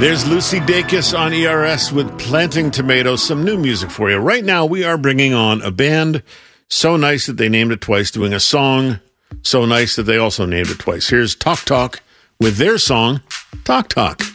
There's Lucy Dacus on ERS with Planting Tomatoes, some new music for you. Right now, we are bringing on a band so nice that they named it twice, doing a song so nice that they also named it twice. Here's Talk Talk with their song, Talk Talk.